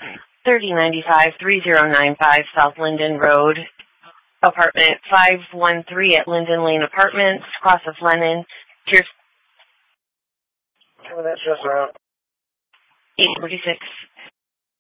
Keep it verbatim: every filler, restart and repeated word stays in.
thirty ninety-five, three oh nine five South Linden Road, apartment five one three at Linden Lane Apartments, Cross of Lennon, Pierce. Oh, that's just around. eight forty-six.